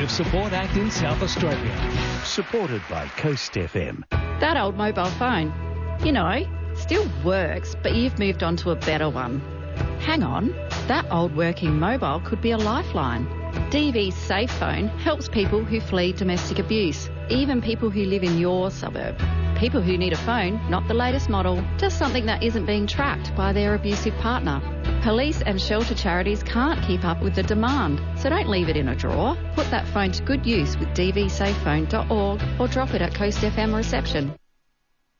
Cooperative Support Act in South Australia. Supported by Coast FM. That old mobile phone, you know, still works, but you've moved on to a better one. Hang on, that old working mobile could be a lifeline. DV's Safe Phone helps people who flee domestic abuse, even people who live in your suburb. People who need a phone, not the latest model, just something that isn't being tracked by their abusive partner. Police and shelter charities can't keep up with the demand, so don't leave it in a drawer. Put that phone to good use with dvsafephone.org or drop it at Coast FM reception.